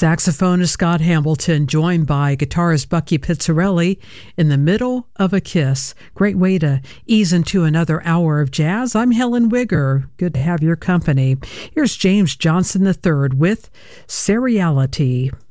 Saxophonist Scott Hamilton, joined by guitarist Bucky Pizzarelli, in the middle of a kiss. Great way to ease into another hour of jazz. I'm Helen Wigger. Good to have your company. Here's James Johnson III with Seriality.